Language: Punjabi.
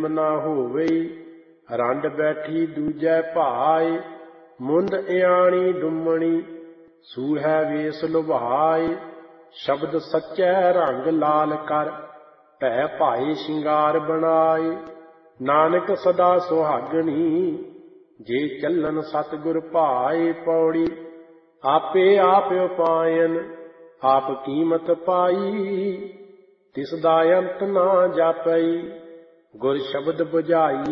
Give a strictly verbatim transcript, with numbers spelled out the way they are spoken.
ਬਿਲਮ ਨਾ ਹੋਵਈ। ਰੰਡ ਬੈਠੀ ਦੂਜੈ ਭਾਏ, ਮੁੰਦ ਇਆਣੀ ਡੁੰਮਣੀ। ਸੂਹੈ ਵੇਸ ਲੁਭਾਏ, ਸ਼ਬਦ ਸੱਚੈ ਰੰਗ ਲਾਲ ਕਰ। ਭੈ ਭਾਏ ਸ਼ਿੰਗਾਰ ਬਣਾਏ, ਨਾਨਕ ਸਦਾ ਸੁਹਾਗਣੀ। ਜੇ ਚੱਲਨ ਸਤਿਗੁਰ ਭਾਏ ਪੌੜੀ। ਆਪੇ ਆਪ ਉਪਾਇਨ, ਆਪ ਕੀਮਤ ਪਾਈ। ਤਿਸ ਦਾ ਅੰਤ ਨਾ ਜਾਪਈ, ਗੁਰ ਸ਼ਬਦ ਬੁਝਾਈ।